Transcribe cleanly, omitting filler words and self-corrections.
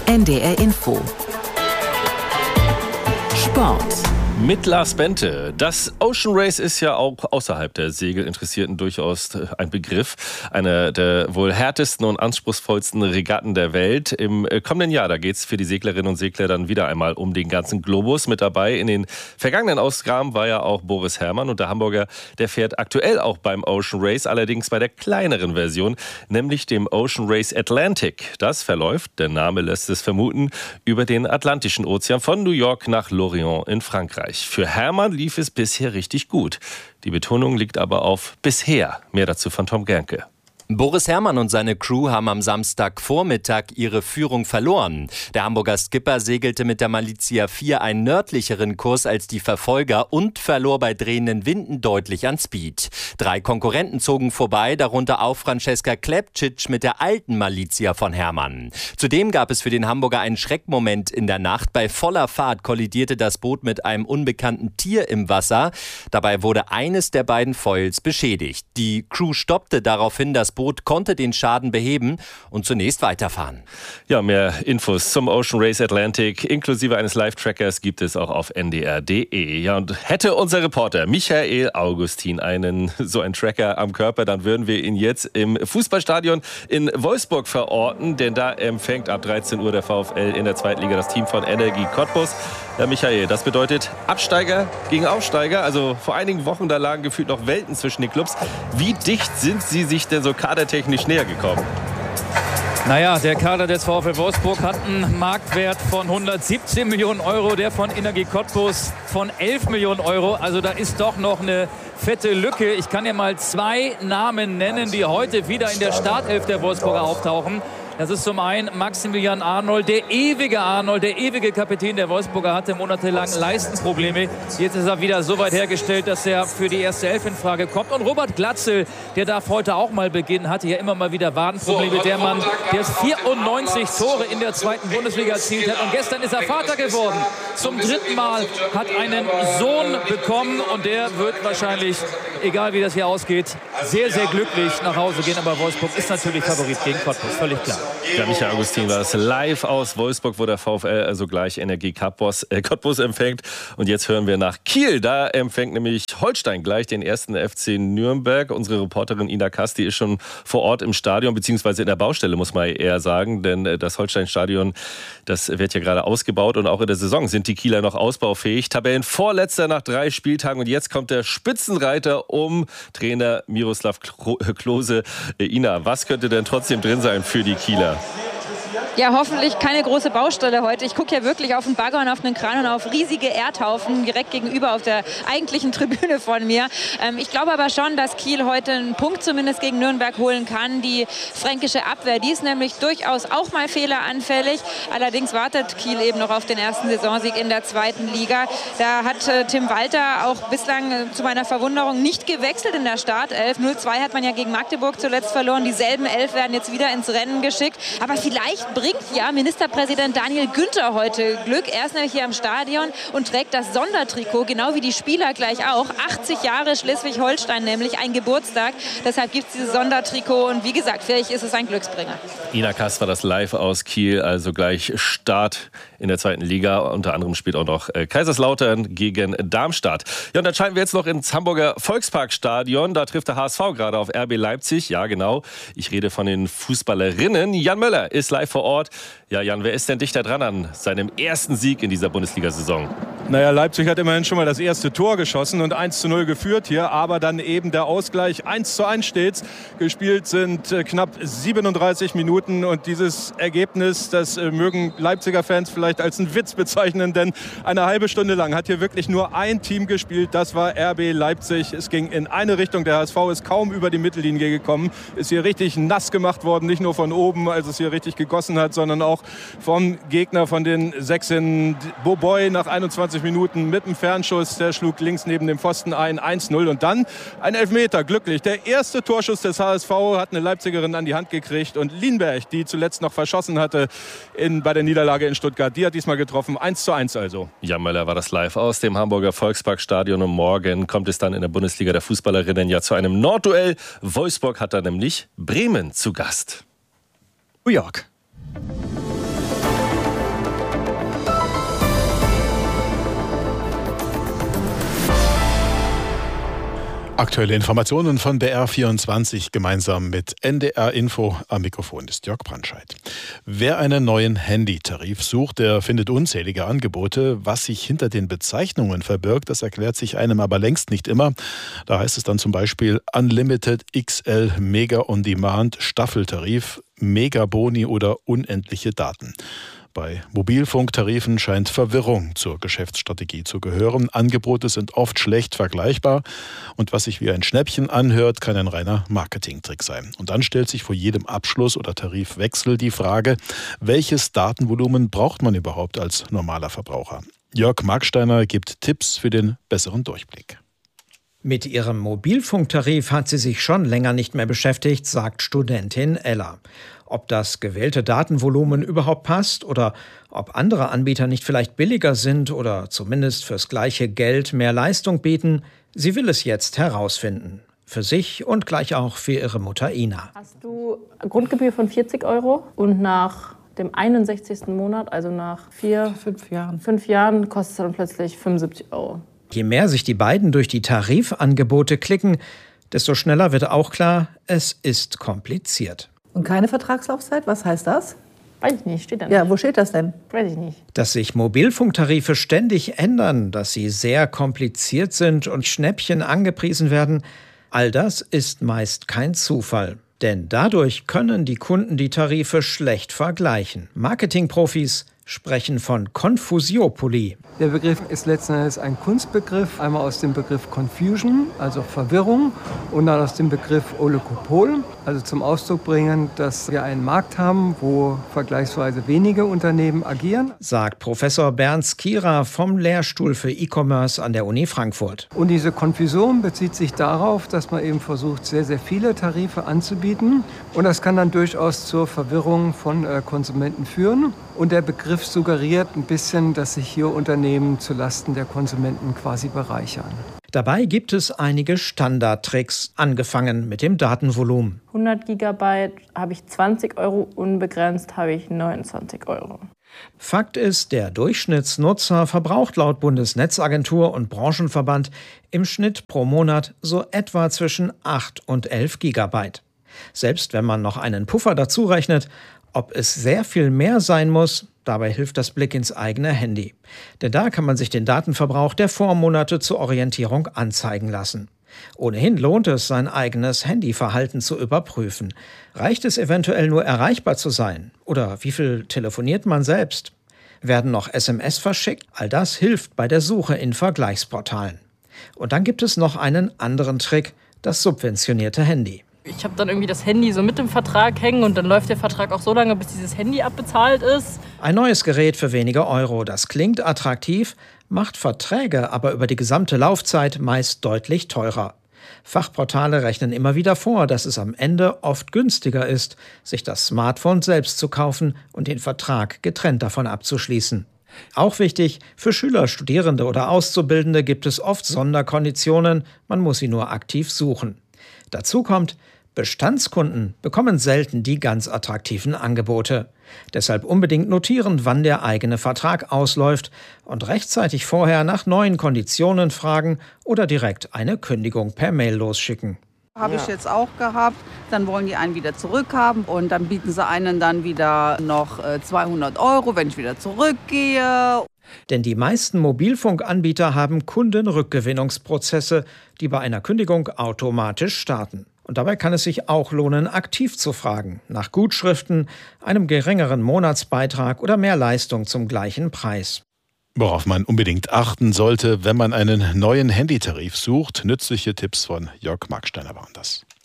NDR Info. Sport. Mit Lars Bente. Das Ocean Race ist ja auch außerhalb der Segelinteressierten durchaus ein Begriff. Eine der wohl härtesten und anspruchsvollsten Regatten der Welt. Im kommenden Jahr, da geht es für die Seglerinnen und Segler dann wieder einmal um den ganzen Globus. Mit dabei in den vergangenen Ausgaben war ja auch Boris Herrmann. Und der Hamburger, der fährt aktuell auch beim Ocean Race, allerdings bei der kleineren Version, nämlich dem Ocean Race Atlantic. Das verläuft, der Name lässt es vermuten, über den Atlantischen Ozean von New York nach Lorient in Frankreich. Für Herrmann lief es bisher richtig gut. Die Betonung liegt aber auf bisher. Mehr dazu von Tom Gernke. Boris Herrmann und seine Crew haben am Samstagvormittag ihre Führung verloren. Der Hamburger Skipper segelte mit der Malizia 4 einen nördlicheren Kurs als die Verfolger und verlor bei drehenden Winden deutlich an Speed. 3 Konkurrenten zogen vorbei, darunter auch Francesca Klepcic mit der alten Malizia von Herrmann. Zudem gab es für den Hamburger einen Schreckmoment in der Nacht. Bei voller Fahrt kollidierte das Boot mit einem unbekannten Tier im Wasser. Dabei wurde eines der beiden Foils beschädigt. Die Crew stoppte daraufhin das Boot, konnte den Schaden beheben und zunächst weiterfahren. Ja, mehr Infos zum Ocean Race Atlantic inklusive eines Live-Trackers gibt es auch auf ndr.de. Ja, und hätte unser Reporter Michael Augustin einen Tracker am Körper, dann würden wir ihn jetzt im Fußballstadion in Wolfsburg verorten, denn da empfängt ab 13 Uhr der VfL in der Zweitliga das Team von Energie Cottbus. Ja, Michael, das bedeutet Absteiger gegen Aufsteiger. Also vor einigen Wochen, da lagen gefühlt noch Welten zwischen den Clubs. Wie dicht sind sie sich denn so kadertechnisch näher gekommen? Naja, der Kader des VfL Wolfsburg hat einen Marktwert von 117 Millionen Euro, der von Energie Cottbus von 11 Millionen Euro. Also da ist doch noch eine fette Lücke. Ich kann dir mal 2 Namen nennen, die heute wieder in der Startelf der Wolfsburger auftauchen. Das ist zum einen Maximilian Arnold, der ewige Kapitän der Wolfsburger, hatte monatelang Leistenprobleme. Jetzt ist er wieder so weit hergestellt, dass er für die erste Elf in Frage kommt. Und Robert Glatzel, der darf heute auch mal beginnen, hatte ja immer mal wieder Wadenprobleme. Der Mann, der 94 Tore in der zweiten Bundesliga erzielt hat. Und gestern ist er Vater geworden. Zum 3. Mal hat einen Sohn bekommen und der wird wahrscheinlich, egal wie das hier ausgeht, sehr, sehr glücklich nach Hause gehen. Aber Wolfsburg ist natürlich Favorit gegen Cottbus, völlig klar. Ja, Michael Augustin war es live aus Wolfsburg, wo der VfL also gleich Energie Cottbus empfängt. Und jetzt hören wir nach Kiel. Da empfängt nämlich Holstein gleich den ersten FC Nürnberg. Unsere Reporterin Ina Kast, die ist schon vor Ort im Stadion, beziehungsweise in der Baustelle, muss man eher sagen. Denn das Holstein-Stadion, das wird ja gerade ausgebaut. Und auch in der Saison sind die Kieler noch ausbaufähig. Tabellenvorletzter nach 3 Spieltagen. Und jetzt kommt der Spitzenreiter um Trainer Miroslav Klose. Ina, was könnte denn trotzdem drin sein für die Kieler? Ja, hoffentlich keine große Baustelle heute. Ich gucke ja wirklich auf den Bagger und auf den Kran und auf riesige Erdhaufen direkt gegenüber auf der eigentlichen Tribüne von mir. Ich glaube aber schon, dass Kiel heute einen Punkt zumindest gegen Nürnberg holen kann. Die fränkische Abwehr, die ist nämlich durchaus auch mal fehleranfällig. Allerdings wartet Kiel eben noch auf den ersten Saisonsieg in der zweiten Liga. Da hat Tim Walter auch bislang zu meiner Verwunderung nicht gewechselt in der Startelf. 0-2 hat man ja gegen Magdeburg zuletzt verloren. Dieselben 11 werden jetzt wieder ins Rennen geschickt. Aber vielleicht bringt ja Ministerpräsident Daniel Günther heute Glück. Er ist nämlich hier am Stadion und trägt das Sondertrikot, genau wie die Spieler gleich auch. 80 Jahre Schleswig-Holstein nämlich, ein Geburtstag. Deshalb gibt es dieses Sondertrikot und wie gesagt, vielleicht ist es ein Glücksbringer. Ina Kast war das live aus Kiel, also gleich Start in der zweiten Liga. Unter anderem spielt auch noch Kaiserslautern gegen Darmstadt. Ja, und dann schalten wir jetzt noch ins Hamburger Volksparkstadion. Da trifft der HSV gerade auf RB Leipzig. Ja, genau. Ich rede von den Fußballerinnen. Jan Möller ist live vor Ort. Ja, Jan, wer ist denn dichter dran an seinem ersten Sieg in dieser Bundesliga-Saison? Naja, Leipzig hat immerhin schon mal das erste Tor geschossen und 1:0 geführt hier, aber dann eben der Ausgleich 1:1 steht's. Gespielt sind knapp 37 Minuten und dieses Ergebnis, das mögen Leipziger Fans vielleicht als einen Witz bezeichnen, denn eine halbe Stunde lang hat hier wirklich nur ein Team gespielt, das war RB Leipzig. Es ging in eine Richtung, der HSV ist kaum über die Mittellinie gekommen, ist hier richtig nass gemacht worden, nicht nur von oben, als es hier richtig gegossen hat, sondern auch vom Gegner, von den Sechsen. Boboy nach 21 Minuten mit dem Fernschuss, der schlug links neben dem Pfosten ein, 1:0 und dann ein Elfmeter, glücklich. Der erste Torschuss des HSV hat eine Leipzigerin an die Hand gekriegt und Lienberg, die zuletzt noch verschossen hatte bei der Niederlage in Stuttgart, die hat diesmal getroffen, 1:1 also. Jan Möller war das live aus dem Hamburger Volksparkstadion und morgen kommt es dann in der Bundesliga der Fußballerinnen ja zu einem Nordduell. Wolfsburg hat da nämlich Bremen zu Gast. New York. Aktuelle Informationen von BR24 gemeinsam mit NDR Info. Am Mikrofon ist Jörg Brandscheid. Wer einen neuen Handytarif sucht, der findet unzählige Angebote. Was sich hinter den Bezeichnungen verbirgt, das erklärt sich einem aber längst nicht immer. Da heißt es dann zum Beispiel Unlimited XL Mega On Demand Staffeltarif, Mega Boni oder unendliche Daten. Bei Mobilfunktarifen scheint Verwirrung zur Geschäftsstrategie zu gehören. Angebote sind oft schlecht vergleichbar und was sich wie ein Schnäppchen anhört, kann ein reiner Marketingtrick sein. Und dann stellt sich vor jedem Abschluss oder Tarifwechsel die Frage, welches Datenvolumen braucht man überhaupt als normaler Verbraucher? Jörg Marksteiner gibt Tipps für den besseren Durchblick. Mit ihrem Mobilfunktarif hat sie sich schon länger nicht mehr beschäftigt, sagt Studentin Ella. Ob das gewählte Datenvolumen überhaupt passt oder ob andere Anbieter nicht vielleicht billiger sind oder zumindest fürs gleiche Geld mehr Leistung bieten, sie will es jetzt herausfinden. Für sich und gleich auch für ihre Mutter Ina. Hast du eine Grundgebühr von 40 € und nach dem 61. Monat, also nach 5 Jahren, kostet es dann plötzlich 75 €. Je mehr sich die beiden durch die Tarifangebote klicken, desto schneller wird auch klar, es ist kompliziert. Und keine Vertragslaufzeit? Was heißt das? Weiß ich nicht, steht da nicht. Ja, wo steht das denn? Weiß ich nicht. Dass sich Mobilfunktarife ständig ändern, dass sie sehr kompliziert sind und Schnäppchen angepriesen werden, all das ist meist kein Zufall. Denn dadurch können die Kunden die Tarife schlecht vergleichen. Marketingprofis sprechen von Konfusiopolie. Der Begriff ist letzten Endes ein Kunstbegriff, einmal aus dem Begriff Confusion, also Verwirrung, und dann aus dem Begriff Oligopol, also zum Ausdruck bringen, dass wir einen Markt haben, wo vergleichsweise wenige Unternehmen agieren. Sagt Professor Bernd Skira vom Lehrstuhl für E-Commerce an der Uni Frankfurt. Und diese Konfusion bezieht sich darauf, dass man eben versucht, sehr, sehr viele Tarife anzubieten. Und das kann dann durchaus zur Verwirrung von Konsumenten führen. Und der Begriff suggeriert ein bisschen, dass sich hier Unternehmen zulasten der Konsumenten quasi bereichern. Dabei gibt es einige Standardtricks, angefangen mit dem Datenvolumen. 100 GB habe ich 20 €, unbegrenzt habe ich 29 €. Fakt ist, der Durchschnittsnutzer verbraucht laut Bundesnetzagentur und Branchenverband im Schnitt pro Monat so etwa zwischen 8 und 11 GB. Selbst wenn man noch einen Puffer dazu rechnet, ob es sehr viel mehr sein muss, dabei hilft das Blick ins eigene Handy. Denn da kann man sich den Datenverbrauch der Vormonate zur Orientierung anzeigen lassen. Ohnehin lohnt es, sein eigenes Handyverhalten zu überprüfen. Reicht es eventuell nur erreichbar zu sein? Oder wie viel telefoniert man selbst? Werden noch SMS verschickt? All das hilft bei der Suche in Vergleichsportalen. Und dann gibt es noch einen anderen Trick, das subventionierte Handy. Ich habe dann irgendwie das Handy so mit dem Vertrag hängen und dann läuft der Vertrag auch so lange, bis dieses Handy abbezahlt ist. Ein neues Gerät für wenige Euro, das klingt attraktiv, macht Verträge aber über die gesamte Laufzeit meist deutlich teurer. Fachportale rechnen immer wieder vor, dass es am Ende oft günstiger ist, sich das Smartphone selbst zu kaufen und den Vertrag getrennt davon abzuschließen. Auch wichtig, für Schüler, Studierende oder Auszubildende gibt es oft Sonderkonditionen, man muss sie nur aktiv suchen. Dazu kommt, Bestandskunden bekommen selten die ganz attraktiven Angebote. Deshalb unbedingt notieren, wann der eigene Vertrag ausläuft und rechtzeitig vorher nach neuen Konditionen fragen oder direkt eine Kündigung per Mail losschicken. Habe ich jetzt auch gehabt. Dann wollen die einen wieder zurückhaben und dann bieten sie einen dann wieder noch 200 €, wenn ich wieder zurückgehe. Denn die meisten Mobilfunkanbieter haben Kundenrückgewinnungsprozesse, die bei einer Kündigung automatisch starten. Und dabei kann es sich auch lohnen, aktiv zu fragen, nach Gutschriften, einem geringeren Monatsbeitrag oder mehr Leistung zum gleichen Preis. Worauf man unbedingt achten sollte, wenn man einen neuen Handytarif sucht. Nützliche Tipps von Jörg Marksteiner waren das.